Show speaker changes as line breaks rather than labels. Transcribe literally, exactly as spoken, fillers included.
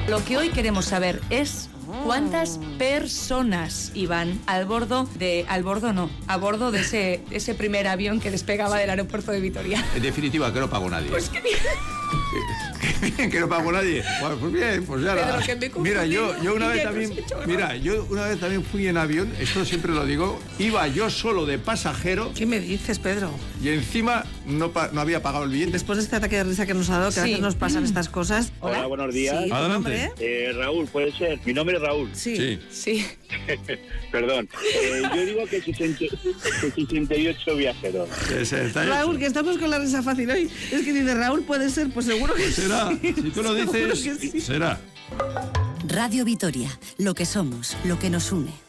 Lo que hoy queremos saber es cuántas personas iban al bordo de... Al bordo no, a bordo de ese, ese primer avión que despegaba del aeropuerto de Vitoria.
En definitiva, que no pagó nadie.
Pues qué bien.
Qué bien, que no pagó nadie. Bueno, pues bien, pues ya la... Mira, yo, yo una vez también... Mira, yo una vez también fui en avión, esto siempre lo digo, iba yo solo de pasajero.
¿Qué me dices, Pedro?
Y encima no, pa no había pagado el billete.
Después de este ataque de risa que nos ha dado, que
sí.
a veces nos pasan estas cosas.
Hola, Hola buenos días.
Sí,
adelante.
Eh, Raúl, ¿puede ser? Mi nombre es Raúl.
Sí.
Sí.
Sí.
Perdón. Eh, yo digo que sesenta y ocho viajeros.
Raúl, que estamos con la risa fácil hoy. Es que dice Raúl, puede ser, pues seguro que
Pues será.
sí.
Si tú lo dices,
Sí.
será.
Radio Vitoria, lo que somos, lo que nos une.